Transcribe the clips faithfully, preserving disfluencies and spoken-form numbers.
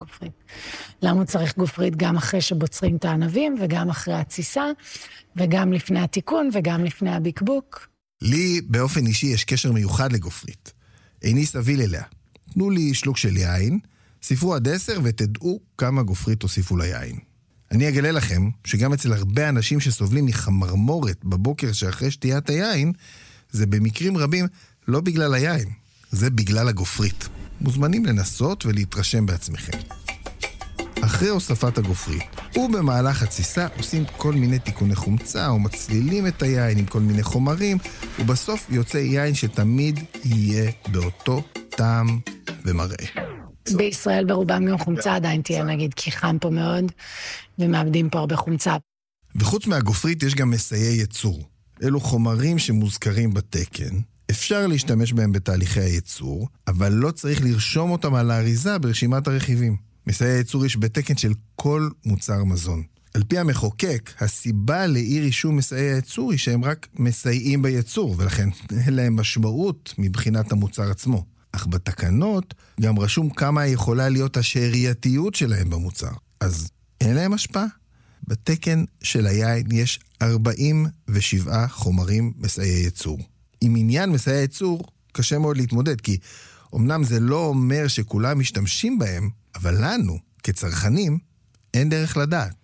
גופרית. למה הוא צריך גופרית גם אחרי שבוצרים את הענבים, וגם אחרי התסיסה, וגם לפני התיקון, וגם לפני הבקבוק? לי באופן אישי יש קשר מיוחד לגופרית. איני סביל אליה. תנו לי שלוק של יין, ספרו עד עשר ותדעו כמה גופרית תוסיפו ליין. אני אגלה לכם שגם אצל הרבה אנשים שסובלים מחמרמורת בבוקר שאחרי שתיית היין, זה במקרים רבים לא בגלל היין, זה בגלל הגופרית. מוזמנים לנסות ולהתרשם בעצמכם. אחרי הוספת הגופרית, ובמהלך התסיסה עושים כל מיני תיקוני חומצה, או מצלילים את היין עם כל מיני חומרים, ובסוף יוצא יין שתמיד יהיה באותו טעם ומראה. בישראל ברובם גם חומצה עדיין תהיה, נגיד, כי חם פה מאוד, ומאבדים פה הרבה חומצה. וחוץ מהגופרית יש גם מסייעי ייצור. אלו חומרים שמוזכרים בתקן, אפשר להשתמש בהם בתהליכי הייצור, אבל לא צריך לרשום אותם על האריזה ברשימת הרכיבים. מסייעי ייצור יש בתקן של כל מוצר מזון. על פי המחוקק, הסיבה לאי רישום מסייעי הייצור היא שהם רק מסייעים בייצור, ולכן אין להם משמעות מבחינת המוצר עצמו. אך בתקנות גם רשום כמה יכולה להיות השארייתיות שלהם במוצר. אז אין להם השפעה? בתקן של היין יש ארבעים ושבעה חומרים מסייעי ייצור. עם עניין מסייעי ייצור קשה מאוד להתמודד, כי אמנם זה לא אומר שכולם משתמשים בהם, אבל לנו, כצרכנים, אין דרך לדעת.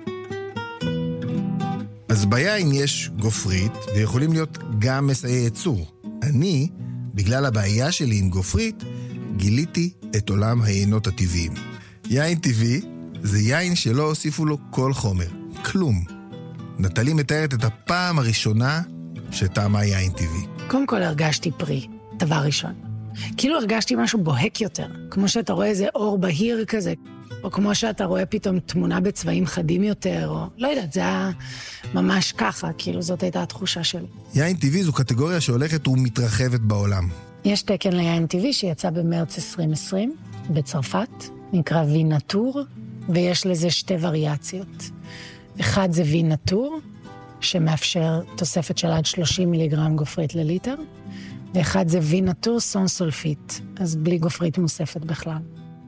אז ביין יש גופרית, ויכולים להיות גם מסייעי ייצור. אני, בגלל הבעיה שלי עם גופרית, גיליתי את עולם היינות הטבעיים. יין טבעי זה יין שלא הוסיפו לו כל חומר, כלום. נטלי מתארת את הפעם הראשונה שטעמה יין טבעי. קודם כל הרגשתי פרי, דבר ראשון. כאילו הרגשתי משהו בוהק יותר, כמו שאתה רואה איזה אור בהיר כזה, או כמו שאתה רואה פתאום תמונה בצבעים חדים יותר, או לא יודעת, זה היה ממש ככה, כאילו זאת הייתה התחושה שלי. יין טבעי זו קטגוריה שהולכת ומתרחבת בעולם. יש תקן ליין טבעי שיצא במרץ עשרים עשרים בצרפת, נקרא וין נטור, ויש לזה שתי וריאציות. אחד זה וין נטור, שמאפשר תוספת של עד שלושים מיליגרם גופרית לליטר, ואחד זה וין נטור סון סולפית, אז בלי גופרית מוספת בכלל.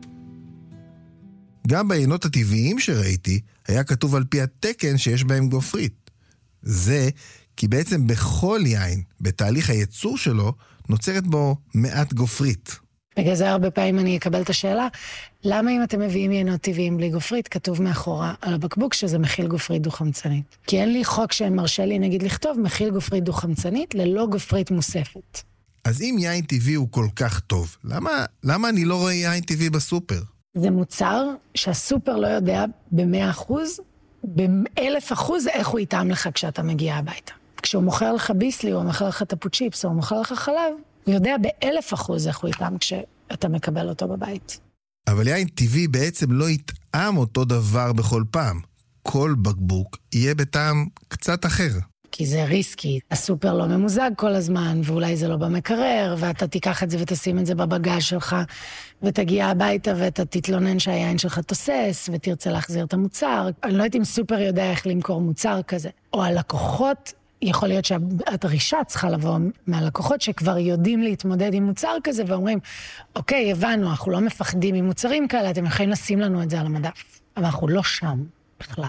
גם בעיינות הטבעיים שראיתי, היה כתוב על פי התקן שיש בהם גופרית. זה כי בעצם בכל יין, בתהליך הייצור שלו, נוצרת בו מעט גופרית. בגלל זה הרבה פעמים אני אקבל את השאלה, למה אם אתם מביאים יינות טבעיים בלי גופרית, כתוב מאחורה על הבקבוק שזה מכיל גופרית דו-חמצנית. כי אין לי חוק שמרשה לי נגיד לכתוב מכיל גופרית דו-חמצנית ללא גופרית מוספת. אז אם יין טבעי הוא כל כך טוב, למה, למה אני לא רואה יין טבעי בסופר? זה מוצר שהסופר לא יודע ב-מאה אחוז, ב-אלף אחוז איך הוא יטעם לך כשאתה מגיע הביתה. כשהוא מוכר לך ביסלי, או מוכר לך טפוצ'יפס, או מוכר לך חלב, הוא יודע באלף אחוז איך הוא יטעם כשאתה מקבל אותו בבית. אבל יין טבעי בעצם לא יטעם אותו דבר בכל פעם. כל בקבוק יהיה בטעם קצת אחר. כי זה ריסקי. הסופר לא ממוזג כל הזמן, ואולי זה לא במקרר, ואתה תיקח את זה ותשים את זה בבגז שלך, ותגיע הביתה ואתה תתלונן שהיין שלך תוסס, ותרצה להחזיר את המוצר. אני לא יודעת אם סופר יודע איך למכור מוצר כזה. או הלקוחות, יכול להיות שהדרישה צריכה לבוא מהלקוחות שכבר יודעים להתמודד עם מוצר כזה, ואומרים, אוקיי, הבנו, אנחנו לא מפחדים עם מוצרים כאלה, אתם יכולים לשים לנו את זה על המדף. אבל אנחנו לא שם בכלל.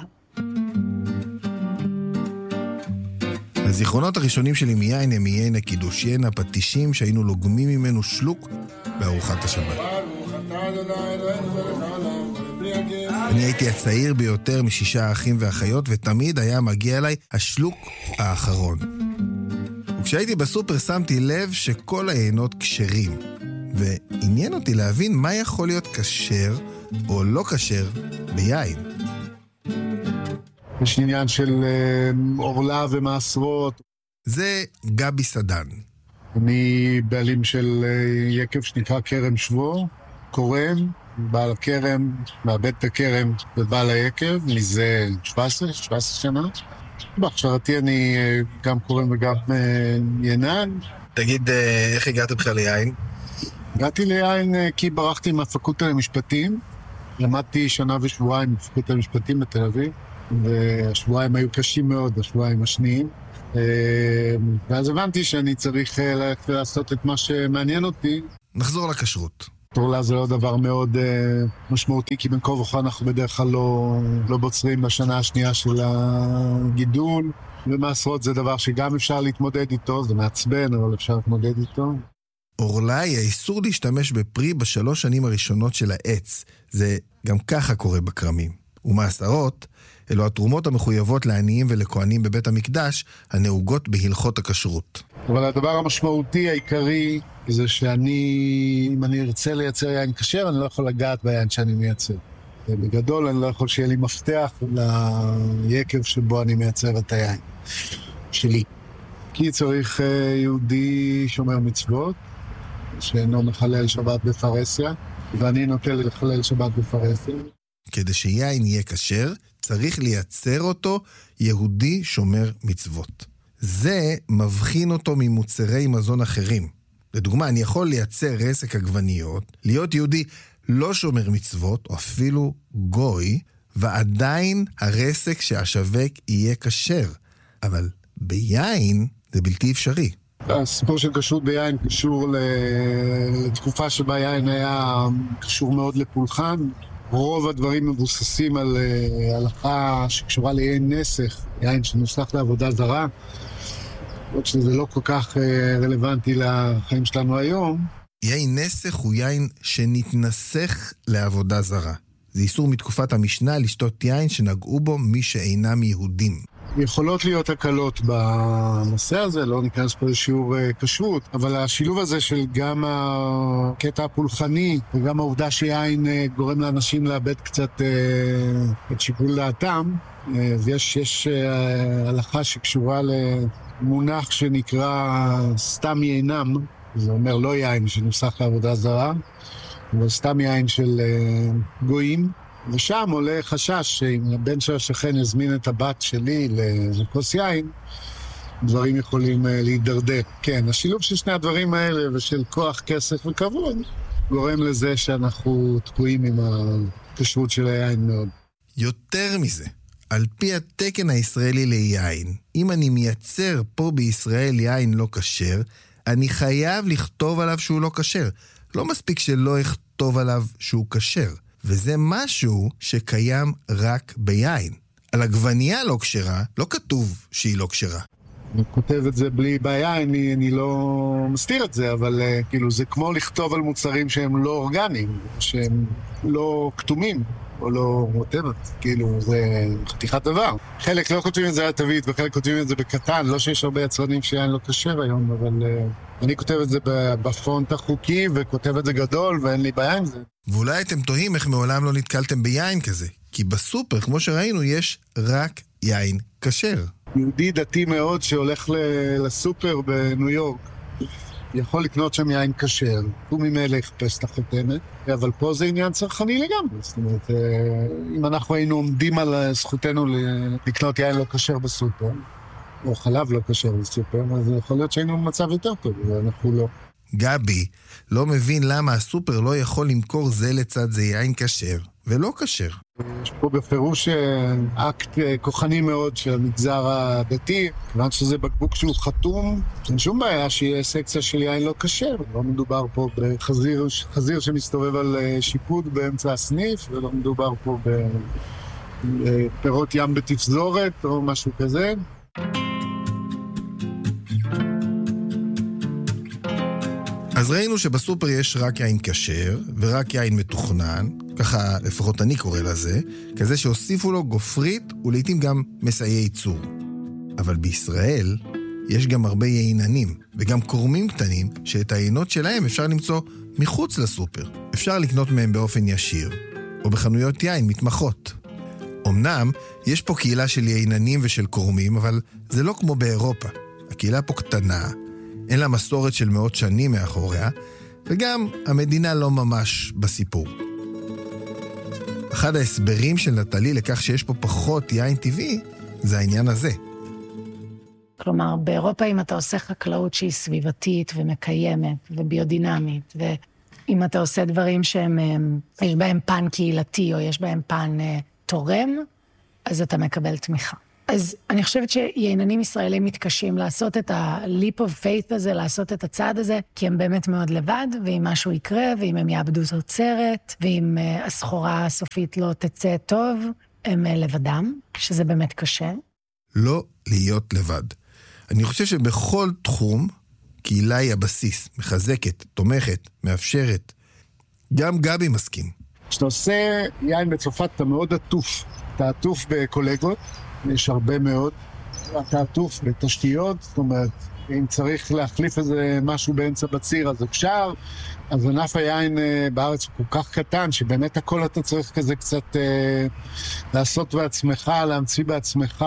הזיכרונות הראשונים שלי מיין הם מיין הקידוש, יין הפטישים שהיינו לוגמים ממנו שלוק בארוחת השבת. אני הייתי הצעיר ביותר משישה אחים ואחיות, ותמיד היה מגיע אליי השלוק האחרון. וכשהייתי בסופר שמתי לב שכל היינות כשרים, ועניין אותי להבין מה יכול להיות כשר או לא כשר ביין. יש עניין של אורלה ומעשרות. זה גבי סדן. אני בעלים של יקב שנקרא כרם שבו, קורם, בעל הכרם, מאבד את הכרם ובעל היקב, מזה שבע עשרה שנה. בהכשרתי אני גם קורם וגם ינן. תגיד, איך הגעת בכלל ליין? הגעתי ליין כי ברחתי מהפקולטה למשפטים. למדתי שנה ושבועיים בפקולטה למשפטים בתל אביב. והשבועיים היו קשים מאוד, השבועיים השניים. ואז הבנתי שאני צריך ללכת לעשות את מה שמעניין אותי. נחזור לכשרות. אורלה זה לא דבר מאוד uh, משמעותי, כי בין כה וכה אנחנו בדרך כלל לא, לא בוצרים בשנה השנייה של הגידול, ומעשרות זה דבר שגם אפשר להתמודד איתו, זה מעצבן, אבל אפשר להתמודד איתו. אורלה היא האיסור להשתמש בפרי בשלוש שנים הראשונות של העץ. זה גם ככה קורה בקרמים. ומעשרות, אלו התרומות המחויבות לעניים ולכהנים בבית המקדש, הנהוגות בהלכות הכשרות. אבל הדבר המשמעותי העיקרי זה שאני, אם אני ארצה לייצר יין כשר, אני לא יכול לגעת ביין שאני מייצר. בגדול אני לא יכול שיהיה לי מפתח ליקב שבו אני מייצר את היין שלי. כי צריך יהודי שומר מצוות, שאינו מחלל שבת בפרהסיה, ואני נוטה לחלל שבת בפרהסיה. כדי שיין יהיה כשר, צריך לייצר אותו יהודי שומר מצוות. זה מבחין אותו ממוצרי מזון אחרים. לדוגמה, אני יכול לייצר רסק עגבניות, להיות יהודי לא שומר מצוות, או אפילו גוי, ועדיין הרסק שהשווק יהיה כשר. אבל ביין זה בלתי אפשרי. הסיפור של כשרות ביין קשור לתקופה שבה יין היה קשור מאוד לפולחן. רוב הדברים מבוססים על הלכה שקשורה ליין נסך, יין שנוסח לעבודה זרה, עוד שזה לא כל כך רלוונטי לחיים שלנו היום. יין נסך הוא יין שנתנסך לעבודה זרה. זה איסור מתקופת המשנה לשתות יין שנגעו בו מי שאינם יהודים. יכולות להיות הקלות בנושא הזה, לא ניכנס פה לשיעור כשרות, אבל השילוב הזה של גם הקטע הפולחני וגם העובדה שיין גורם לאנשים לאבד קצת את שיקול דעתם, ויש יש הלכה שקשורה למונח שנקרא סתם יינם, זה אומר לא יין שנוסח לעבודה זרה, אבל סתם יין של גויים, ושם עולה חשש שאם הבן של השכן יזמין את הבת שלי לכוס יין, דברים יכולים להידרדר. כן, השילוב של שני הדברים האלה ושל כוח, כסף וכבוד גורם לזה שאנחנו תקועים עם הכשרות של היין מאוד. יותר מזה, על פי התקן הישראלי ליין, אם אני מייצר פה בישראל יין לא כשר, אני חייב לכתוב עליו שהוא לא כשר. לא מספיק שלא אכתוב עליו שהוא כשר. וזה משהו שקיים רק ביין. על עגבנייה לא כשרה, לא כתוב שהיא לא כשרה. אני כותב את זה בלי בעיה, אני, אני לא מסתיר את זה, אבל uh, כאילו זה כמו לכתוב על מוצרים שהם לא אורגניים, שהם לא כתומים, או לא מוטבת, כאילו זה חתיכת דבר. חלק לא כותבים את זה על תווית, וחלק כותבים את זה בקטן, לא שיש הרבה יצרנים שיין לא כשר היום, אבל uh, אני כותב את זה בפונט החוקי, וכותב את זה גדול, ואין לי בעיה עם זה. ואולי אתם תוהים איך מעולם לא נתקלתם ביין כזה, כי בסופר, כמו שראינו, יש רק יין כשר. יהודי דתי מאוד שהולך לסופר בניו יורק, יכול לקנות שם יין כשר, הוא ממילא יחפש את החותמת, אבל פה זה עניין צרכני לגמרי. זאת אומרת, אם אנחנו היינו עומדים על זכותנו לקנות יין לא כשר בסופר, או חלב לא כשר בסופר, אז יכול להיות שהיינו במצב יותר טוב, ואנחנו לא. גבי לא מבין למה הסופר לא יכול למכור זה לצד זה יין כשר ולא כשר. יש פה בפירוש אקט כוחני מאוד של המגזר הדתי, כיוון שזה בקבוק שהוא חתום, אין שום בעיה שיהיה סקציה של יין לא כשר. לא מדובר פה בחזיר חזיר שמסתובב על שיפוד באמצע הסניף, ולא מדובר פה בפירות ים בתפזורת או משהו כזה. אז ראינו שבסופר יש רק יין כשר ורק יין מתוכנן, ככה לפחות אני קורא לזה, כזה שהוסיפו לו גופרית ולעיתים גם מסייעי ייצור. אבל בישראל יש גם הרבה ייננים וגם קורמים קטנים שאת היינות שלהם אפשר למצוא מחוץ לסופר. אפשר לקנות מהם באופן ישיר או בחנויות יין מתמחות. אמנם יש פה קהילה של ייננים ושל קורמים, אבל זה לא כמו באירופה. הקהילה פה קטנה, אין לה מסורת של מאות שנים מאחוריה, וגם המדינה לא ממש בסיפור. אחד ההסברים של נטלי לכך שיש פה פחות יין טבעי, זה העניין הזה. כלומר, באירופה אם אתה עושה חקלאות שהיא סביבתית ומקיימת וביודינמית, ואם אתה עושה דברים שהם, יש בהם פן קהילתי או יש בהם פן תורם, אז אתה מקבל תמיכה. אז אני חושבת שייננים ישראלים מתקשים לעשות את ה-leap of faith הזה, לעשות את הצעד הזה, כי הם באמת מאוד לבד, ואם משהו יקרה, ואם הם יאבדו תוצרת, ואם uh, הסחורה הסופית לא תצא טוב, הם uh, לבדם, שזה באמת קשה. לא להיות לבד. אני חושב שבכל תחום, קהילה היא הבסיס, מחזקת, תומכת, מאפשרת. גם גבי מסכים. כשאתה עושה יין בצרפת, אתה מאוד עטוף. אתה עטוף בקולגות, יש הרבה מאוד. אתה עטוף בתשתיות, זאת אומרת, אם צריך להחליף איזה משהו באמצע בציר, אז אפשר. אז ענף היין בארץ הוא כל כך קטן, שבאמת הכל אתה צריך כזה קצת אה, לעשות בעצמך, להמציא בעצמך.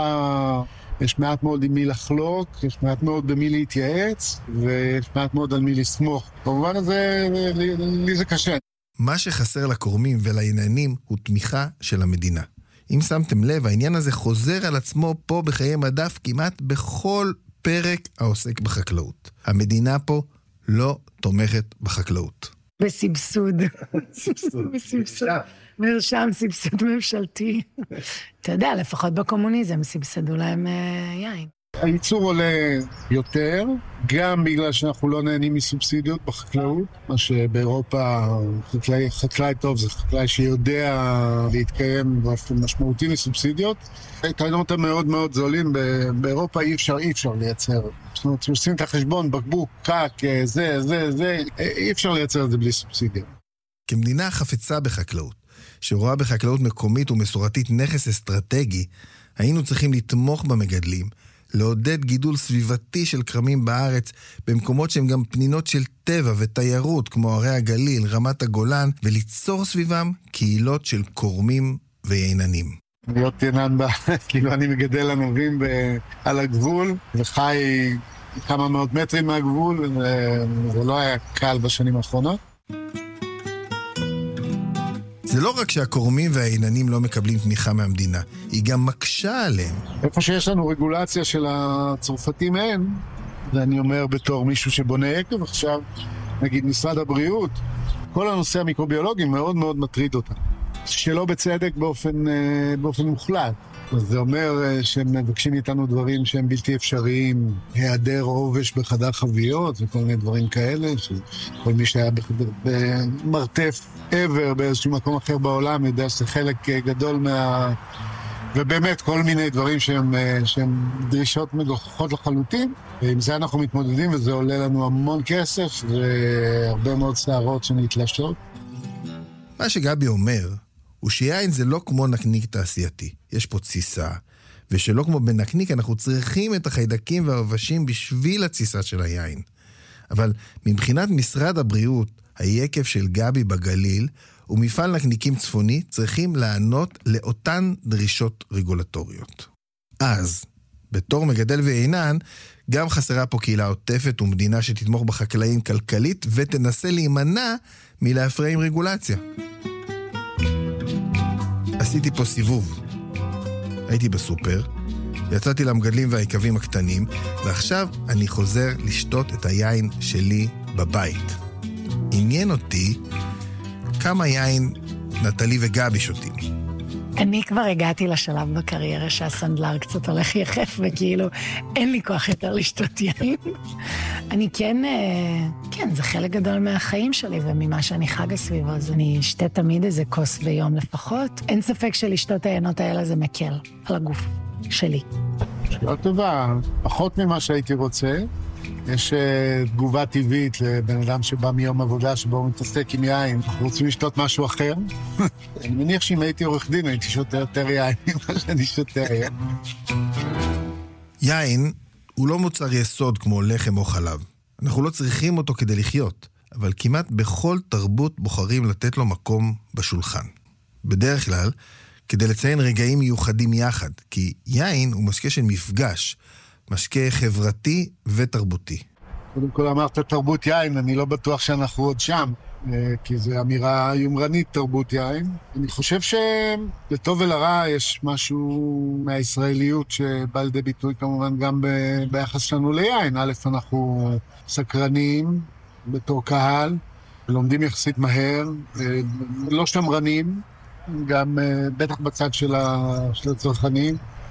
יש מעט מאוד עם מי לחלוק, יש מעט מאוד במי להתייעץ, ויש מעט מאוד על מי לסמוך. במובן הזה, לי, לי זה קשה. מה שחסר לקורמים ולייננים הוא תמיכה של המדינה. אם שמתם לב, העניין הזה חוזר על עצמו פה בחיי מדף כמעט בכל פרק העוסק בחקלאות. המדינה פה לא תומכת בחקלאות. בסבסוד. סבסוד. בסבסוד. מרשם סבסוד ממשלתי. אתה יודע, לפחות בקומוניזם סבסדו להם יין. הייצור עולה יותר, גם בגלל שאנחנו לא נהנים מסובסידיות בחקלאות, מה שבאירופה חקלאי, חקלאי טוב זה חקלאי שיודע להתקיים באופן משמעותי מסובסידיות. היתרונות המאוד מאוד זולים, באירופה אי אפשר, אי אפשר לייצר. זאת אומרת, עושים את החשבון, בקבוק, קק, זה, זה, זה, אי אפשר לייצר את זה בלי סובסידיה. כמדינה חפצה בחקלאות, שרואה בחקלאות מקומית ומסורתית נכס אסטרטגי, היינו צריכים לתמוך במגדלים, לעודד גידול סביבתי של קרמים בארץ, במקומות שהם גם פנינות של טבע ותיירות, כמו ערי הגליל, רמת הגולן, וליצור סביבם קהילות של קורמים וייננים. להיות יינן, כאילו אני מגדל ענבים על הגבול, וחי כמה מאות מטרים מהגבול, וזה לא היה קל בשנים האחרונות. זה לא רק שהקורמים והעיננים לא מקבלים תמיכה מהמדינה, היא גם מקשה עליהם. איפה שיש לנו רגולציה של הצרפתים אין, ואני אומר בתור מישהו שבונה יקב עכשיו, נגיד משרד הבריאות, כל הנושא המיקרוביולוגי מאוד מאוד מטריד אותם. שלא בצדק באופן, באופן מוחלט. אז זה אומר שהם מבקשים איתנו דברים שהם בלתי אפשריים, היעדר עובש בחדר חביות וכל מיני דברים כאלה, שכל מי שהיה במרתף עבר באיזשהו מקום אחר בעולם יודע שזה חלק גדול מה... ובאמת כל מיני דברים שהם, שהם דרישות מגוחכות לחלוטין. ועם זה אנחנו מתמודדים וזה עולה לנו המון כסף והרבה מאוד שערות שנתלשות. מה שגבי אומר הוא שיין זה לא כמו נקניק תעשייתי. יש פה תסיסה, ושלא כמו בנקניק אנחנו צריכים את החיידקים והעובשים בשביל התסיסה של היין. אבל מבחינת משרד הבריאות, היקב של גבי בגליל ומפעל נקניקים צפוני צריכים לענות לאותן דרישות רגולטוריות. אז, בתור מגדל ועינן, גם חסרה פה קהילה עוטפת ומדינה שתתמוך בחקלאים כלכלית ותנסה להימנע מלהפריע עם רגולציה. עשיתי פה סיבוב. הייתי בסופר, יצאתי למגדלים והיקבים הקטנים, ועכשיו אני חוזר לשתות את היין שלי בבית. עניין אותי כמה יין נטלי וגבי שותים. אני כבר הגעתי לשלב בקריירה שהסנדלר קצת הולך יחף, וכאילו אין לי כוח יותר לשתות יין. אני כן, כן, זה חלק גדול מהחיים שלי וממה שאני חגה סביבו, אז אני אשתה תמיד איזה כוס ביום לפחות. אין ספק שלשתות העיינות האלה זה מקל על הגוף שלי. שאלה טובה, פחות ממה שהייתי רוצה. יש uh, תגובה טבעית לבן אדם שבא מיום עבודה שבו הוא מתעסק עם יין. אנחנו רוצים לשתות משהו אחר. אני מניח שאם הייתי עורך דין, הייתי שותה יותר יין ממה שאני שותה היום. יין הוא לא מוצר יסוד כמו לחם או חלב. אנחנו לא צריכים אותו כדי לחיות, אבל כמעט בכל תרבות בוחרים לתת לו מקום בשולחן. בדרך כלל, כדי לציין רגעים מיוחדים יחד, כי יין הוא משקה של מפגש, משקה חברתי ותרבותי. קודם כל אמרת תרבות יין, אני לא בטוח שאנחנו עוד שם, כי זו אמירה יומרנית תרבות יין. אני חושב שלטוב ולרע יש משהו מהישראליות שבא לידי ביטוי כמובן גם ב- ביחס שלנו ליין. א', אנחנו סקרנים בתור קהל, לומדים יחסית מהר, לא שמרנים, גם בטח בצד של, ה- של הצרכנים.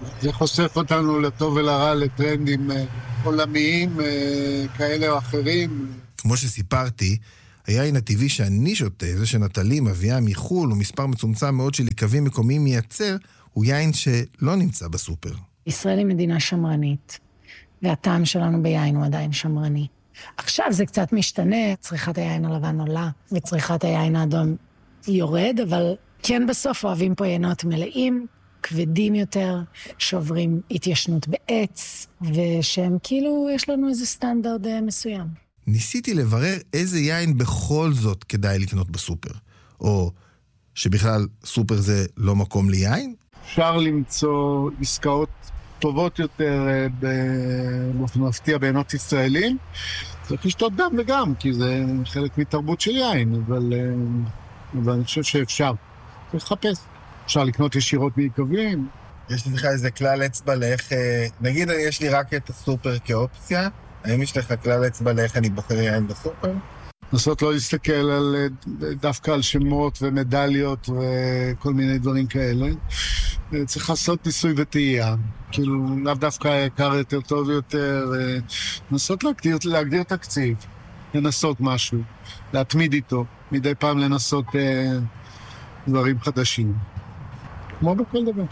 זה חושף אותנו לטוב ולרע, לטרנדים עולמיים כאלה או אחרים. כמו שסיפרתי, היין הטבעי שאני שותה, זה שנטלי מביאה מחול, ומספר מצומצם מאוד של יקבים מקומיים מייצר, הוא יין שלא נמצא בסופר. ישראל היא מדינה שמרנית, והטעם שלנו ביין הוא עדיין שמרני. עכשיו זה קצת משתנה, צריכת היין הלבן עולה, וצריכת היין האדום יורד, אבל כן בסוף אוהבים פה יינות מלאים, כבדים יותר, שעוברים התיישנות בעץ, ושהם כאילו יש לנו איזה סטנדרט מסוים. ניסיתי לברר איזה יין בכל זאת כדאי לקנות בסופר, או שבכלל סופר זה לא מקום ליין? אפשר למצוא עסקאות טובות יותר באופן מפתיע בעינות ישראלים. צריך לשתות גם וגם, כי זה חלק מתרבות של יין, אבל, אבל אני חושב שאפשר. צריך לחפש. אפשר לקנות ישירות מיקבים. יש לך איזה כלל אצבע לאיך, נגיד יש לי רק את הסופר כאופציה, האם יש לך כלל אצבע לאיך אני בוחר יין בסופר? לנסות לא להסתכל על, דווקא על שמות ומדליות וכל מיני דברים כאלה. צריך לעשות ניסוי וטעייה. כאילו, לאו דווקא היקר יותר טוב יותר. לנסות להגדיר, להגדיר תקציב. לנסות משהו. להתמיד איתו. מדי פעם לנסות אה, דברים חדשים. כמו בכל דבר.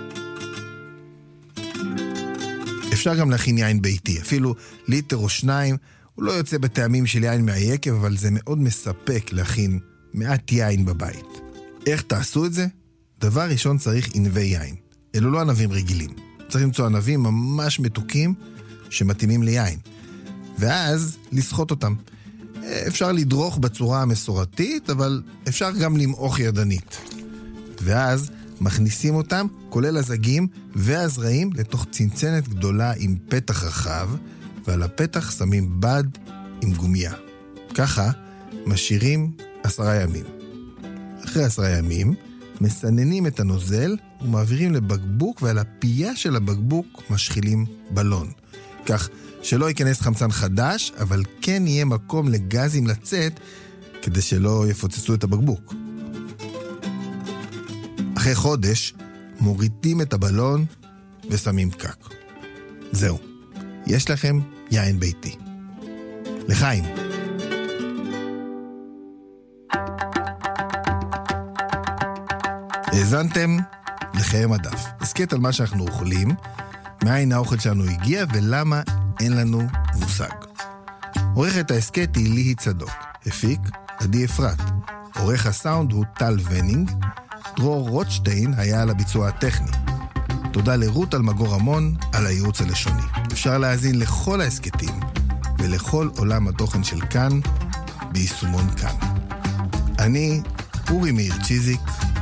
אפשר גם להכין יין ביתי. אפילו ליטר או שניים. הוא לא יוצא בטעמים של יין מהיקב, אבל זה מאוד מספק להכין מעט יין בבית. איך תעשו את זה? דבר ראשון צריך ענבי יין. אלו לא ענבים רגילים. צריך למצוא ענבים ממש מתוקים שמתאימים ליין. ואז לסחוט אותם. אפשר לדרוך בצורה המסורתית, אבל אפשר גם למעוך ידנית. ואז מכניסים אותם, כולל הזגים והזרעים, לתוך צנצנת גדולה עם פתח רחב, ועל הפתח שמים בד עם גומיה. ככה משאירים עשרה ימים. אחרי עשרה ימים מסננים את הנוזל ומעבירים לבקבוק, ועל הפייה של הבקבוק משחילים בלון. כך שלא ייכנס חמצן חדש, אבל כן יהיה מקום לגזים לצאת, כדי שלא יפוצצו את הבקבוק. אחרי חודש מורידים את הבלון ושמים פקק. זהו. יש לכם יין ביתי. לחיים. האזנתם לחיי מדף. הסקט על מה שאנחנו אוכלים, מאין האוכל שלנו הגיע ולמה אין לנו מושג. עורכת ההסקט היא ליהי צדוק. הפיק עדי אפרת. עורך הסאונד הוא טל ונינג. דרור רוטשטיין היה על הביצוע הטכני. תודה לרות אלמגור המון על הייעוץ הלשוני. אפשר להאזין לכל ההסקטים ולכל עולם התוכן של כאן ביישומון כאן. אני אורי מאיר צ'יזיק.